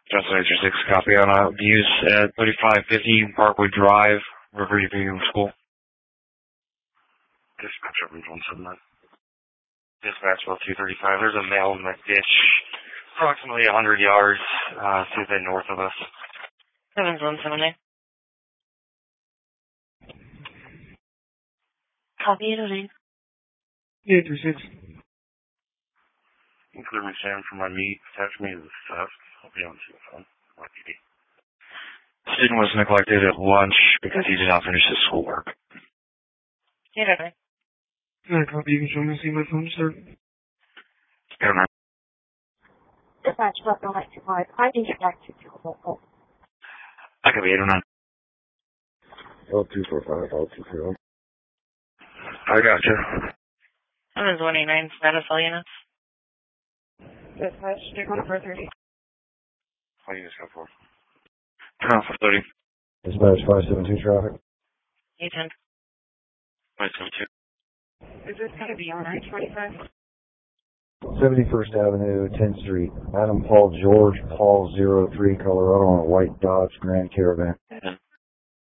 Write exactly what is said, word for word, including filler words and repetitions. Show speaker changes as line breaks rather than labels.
Just Major six, copy on uh, views at thirty-five fifty Parkwood Drive, Riverview School. Dispatch over one seven nine. Dispatch well two thirty-five. There's a male in the ditch, approximately one hundred yards uh, to the north of us.
seven one seven nine. Copy eight oh nine.
eight three six.
You can clear me, Sam, for my meet. Attach me to the theft. I'll be on to the phone. Y P D. Student was neglected at lunch because he did not finish his schoolwork.
eight oh nine.
Alright, copy. You can show me see my phone start.
eight oh nine.
Dispatch left on light two five. I need to back to two four.
I could be eight oh nine.
L two four five, L two three one.
I got you.
seven one eight nine. Status all units.
Dispatch, take one for thirty.
What do you just go for? Turn off for thirty.
Dispatch five seven two traffic.
eight ten.
five seven two.
Is this going to be on I twenty-five?
seventy-first Avenue, tenth Street. Adam Paul George, Paul zero three, Colorado, on a white Dodge Grand Caravan.